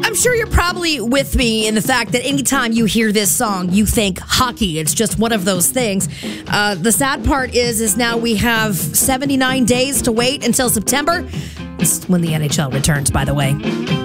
I'm sure you're probably with me in the fact that anytime you hear this song, you think hockey. It's just one of those things. The sad part is now we have 79 days to wait until September. It's when the NHL returns, by the way.